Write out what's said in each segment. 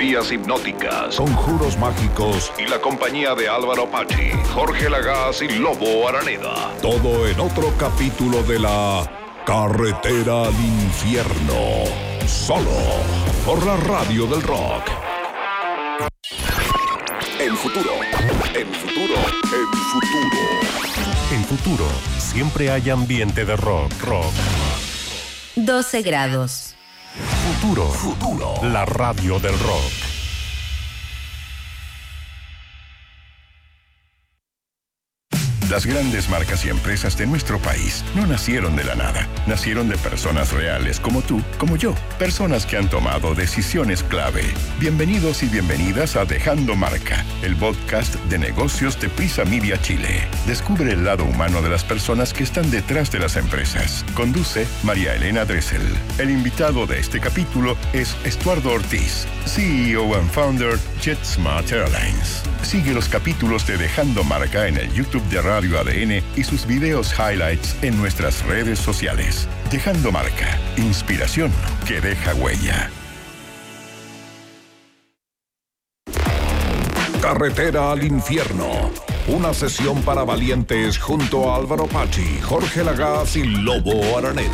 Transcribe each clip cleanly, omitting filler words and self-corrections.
terapias hipnóticas, conjuros mágicos y la compañía de Álvaro Pachi, Jorge Lagaz y Lobo Araneda. Todo en otro capítulo de la Carretera al Infierno. Solo por la Radio del Rock. El futuro. En futuro, siempre hay ambiente de rock. 12 grados. Futuro. La radio del rock. Las grandes marcas y empresas de nuestro país no nacieron de la nada. Nacieron de personas reales como tú, como yo. Personas que han tomado decisiones clave. Bienvenidos y bienvenidas a Dejando Marca, el podcast de negocios de Prisa Media Chile. Descubre el lado humano de las personas que están detrás de las empresas. Conduce María Elena Dressel. El invitado de este capítulo es Estuardo Ortiz, CEO and founder JetSmart Airlines. Sigue los capítulos de Dejando Marca en el YouTube de Radio ADN y sus videos highlights en nuestras redes sociales. Dejando Marca, inspiración que deja huella. Carretera al Infierno. Una sesión para valientes junto a Álvaro Pachi, Jorge Lagaz y Lobo Araneda.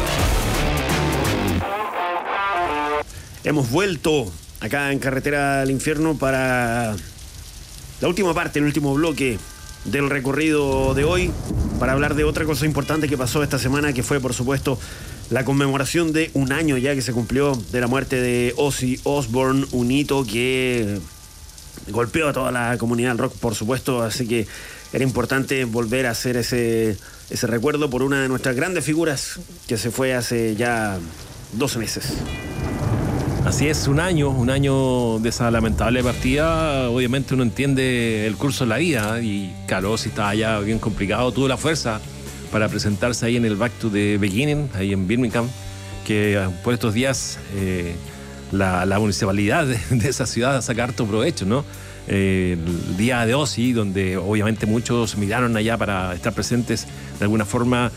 Hemos vuelto acá en Carretera al Infierno para la última parte, el último bloque del recorrido de hoy, para hablar de otra cosa importante que pasó esta semana, que fue, por supuesto, la conmemoración de un año ya que se cumplió de la muerte de Ozzy Osbourne, un hito que golpeó a toda la comunidad del rock, por supuesto, así que era importante volver a hacer ese recuerdo por una de nuestras grandes figuras que se fue hace ya 12 meses. Así es, un año de esa lamentable partida. Obviamente uno entiende el curso de la vida y claro, si estaba ya bien complicado, tuvo la fuerza para presentarse ahí en el Back to the Beginning, ahí en Birmingham, que por estos días la municipalidad de esa ciudad saca harto provecho, ¿no? El día de Ozzy, donde obviamente muchos miraron allá para estar presentes de alguna forma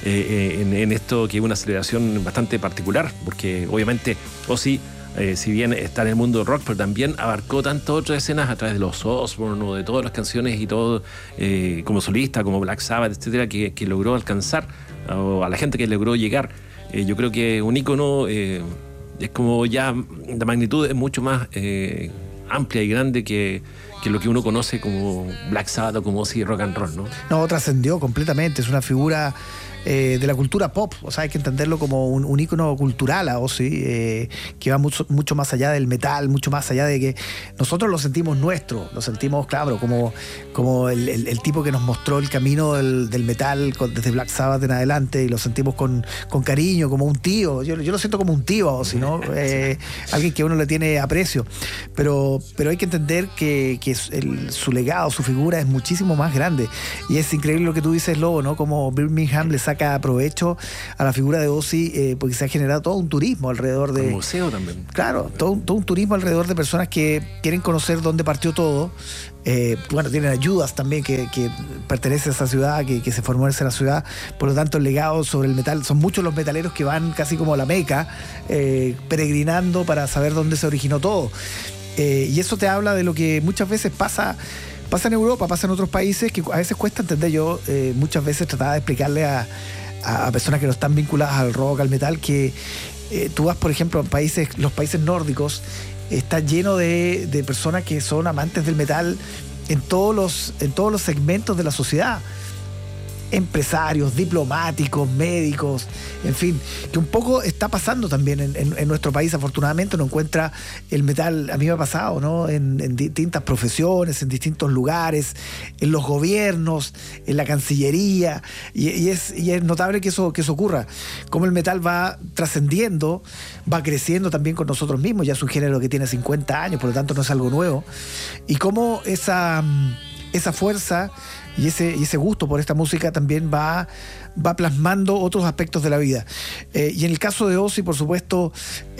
en esto, que es una celebración bastante particular, porque obviamente Ozzy, si bien está en el mundo del rock, pero también abarcó tantas otras escenas a través de los Osbourne o de todas las canciones y todo, como solista, como Black Sabbath, etcétera, que logró alcanzar a la gente que logró llegar. Yo creo que un ícono es como ya la magnitud es mucho más amplia y grande que lo que uno conoce como Black Sabbath o como Ozzy rock and roll, ¿no? No, trascendió completamente, es una figura de la cultura pop, o sea, hay que entenderlo como un ícono cultural a Ozzy, que va mucho más allá del metal, mucho más allá de que nosotros lo sentimos nuestro, lo sentimos, claro, como el tipo que nos mostró el camino del metal desde Black Sabbath en adelante, y lo sentimos con cariño, como un tío. Yo lo siento como un tío a Ozzy, ¿no? Alguien que uno le tiene aprecio, pero hay que entender que su legado, su figura es muchísimo más grande, y es increíble lo que tú dices, Lobo, ¿no? Como Birmingham le saca provecho a la figura de Ozzy, porque se ha generado todo un turismo alrededor de... El museo también. Claro, todo un turismo alrededor de personas que quieren conocer dónde partió todo. Bueno, tienen ayudas también que pertenece a esa ciudad, que se formó en esa ciudad. Por lo tanto, el legado sobre el metal, son muchos los metaleros que van casi como a la Meca, peregrinando para saber dónde se originó todo. Y eso te habla de lo que muchas veces pasa en Europa, pasa en otros países, que a veces cuesta entender. Yo muchas veces trataba de explicarle a personas que no están vinculadas al rock, al metal, que tú vas, por ejemplo, a los países nórdicos, está lleno de personas que son amantes del metal en todos los segmentos de la sociedad. Empresarios, diplomáticos, médicos, en fin, que un poco está pasando también en nuestro país. Afortunadamente uno encuentra el metal, a mí me ha pasado, ¿no? En distintas profesiones, en distintos lugares, en los gobiernos, en la Cancillería, y es notable que eso ocurra. Como el metal va trascendiendo, va creciendo también con nosotros mismos. Ya es un género que tiene 50 años, por lo tanto no es algo nuevo, y cómo esa fuerza y ese gusto por esta música también va plasmando otros aspectos de la vida. Y en el caso de Ozzy, por supuesto,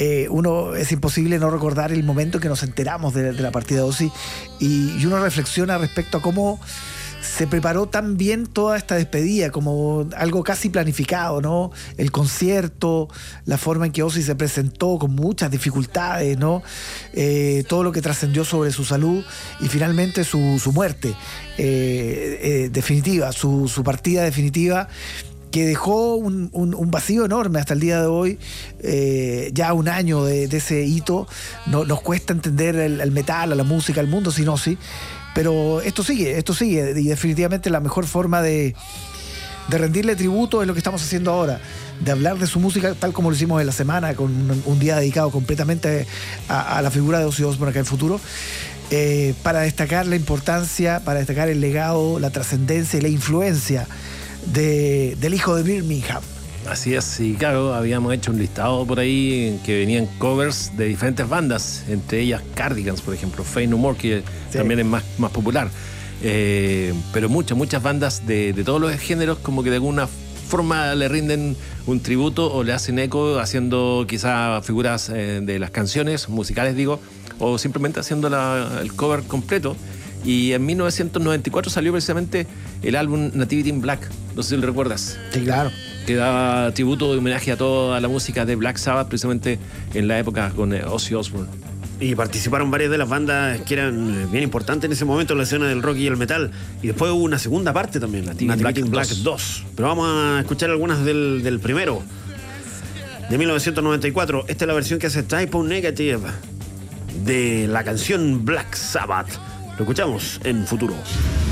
es imposible no recordar el momento en que nos enteramos de la partida de Ozzy, y uno reflexiona respecto a cómo se preparó tan bien toda esta despedida, como algo casi planificado, ¿no? El concierto, la forma en que Ozzy se presentó con muchas dificultades, ¿no? Todo lo que trascendió sobre su salud y finalmente su muerte definitiva, su partida definitiva, que dejó un vacío enorme hasta el día de hoy. Ya un año de ese hito. Nos cuesta entender el metal, a la música, al mundo sin Ozzy, pero esto sigue, y definitivamente la mejor forma de rendirle tributo es lo que estamos haciendo ahora, de hablar de su música tal como lo hicimos en la semana, con un día dedicado completamente a la figura de Ozzy Osbourne acá en Futuro, para destacar la importancia, para destacar el legado, la trascendencia y la influencia del hijo de Birmingham. Así es, y claro, habíamos hecho un listado por ahí en que venían covers de diferentes bandas, entre ellas Cardigans, por ejemplo, Faith No More, que también es más popular. Pero muchas bandas de todos los géneros, como que de alguna forma le rinden un tributo o le hacen eco, haciendo quizás figuras de las canciones musicales, digo, o simplemente haciendo el cover completo. Y en 1994 salió precisamente el álbum Nativity in Black, no sé si lo recuerdas. Sí, claro. Que daba tributo y homenaje a toda la música de Black Sabbath, precisamente en la época con Ozzy Osbourne. Y participaron varias de las bandas que eran bien importantes en ese momento en la escena del rock y el metal. Y después hubo una segunda parte también, Nativity in Black 2. Pero vamos a escuchar algunas del primero, de 1994. Esta es la versión que hace Type O Negative de la canción Black Sabbath. Lo escuchamos en Futuro.